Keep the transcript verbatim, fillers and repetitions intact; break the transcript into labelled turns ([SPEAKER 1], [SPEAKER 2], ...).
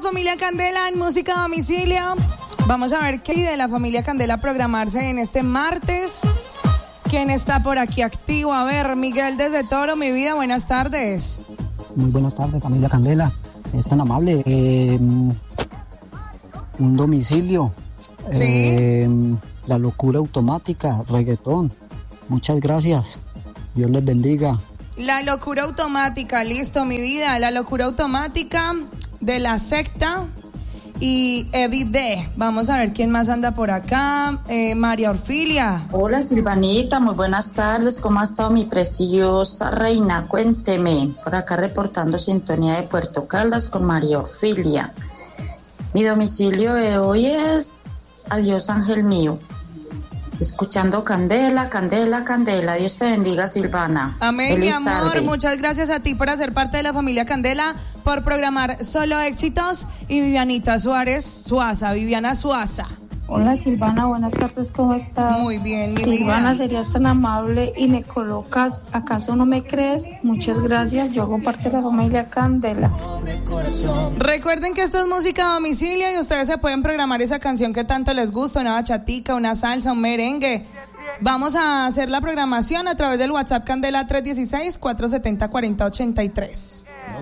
[SPEAKER 1] familia Candela en Música a Domicilio. Vamos a ver qué hay de la familia Candela programarse en este martes. ¿Quién está por aquí activo? A ver, Miguel desde Toro, mi vida, buenas tardes.
[SPEAKER 2] Muy buenas tardes, familia Candela. Es tan amable. Eh, un domicilio.
[SPEAKER 1] Sí.
[SPEAKER 2] Eh, la locura automática, reggaetón. Muchas gracias. Dios les bendiga.
[SPEAKER 1] La locura automática, listo, mi vida. La locura automática de La Secta y Eddie D. Vamos a ver quién más anda por acá. Eh, María Orfilia.
[SPEAKER 3] Hola, Silvanita, muy buenas tardes. ¿Cómo ha estado mi preciosa reina? Cuénteme. Por acá reportando sintonía de Puerto Caldas con María Orfilia. Mi domicilio de hoy es Adiós, ángel mío. Escuchando Candela, Candela, Candela. Dios te bendiga, Silvana.
[SPEAKER 1] Amén,
[SPEAKER 3] Feliz
[SPEAKER 1] mi amor.
[SPEAKER 3] tarde.
[SPEAKER 1] Muchas gracias a ti por hacer parte de la familia Candela, por programar Solo Éxitos. Y Vivianita Suárez, Suaza, Viviana Suaza.
[SPEAKER 4] Hola, Silvana, buenas tardes, ¿cómo estás?
[SPEAKER 1] Muy bien, mi
[SPEAKER 4] Silvana,
[SPEAKER 1] vida.
[SPEAKER 4] serías tan amable y me colocas, ¿acaso no me crees? Muchas gracias, yo hago parte de la familia Candela.
[SPEAKER 1] Recuerden que esto es música a domicilio y ustedes se pueden programar esa canción que tanto les gusta, una bachatica, una salsa, un merengue. Vamos a hacer la programación a través del WhatsApp Candela tres uno seis, cuatro siete cero, cuatro cero ocho tres.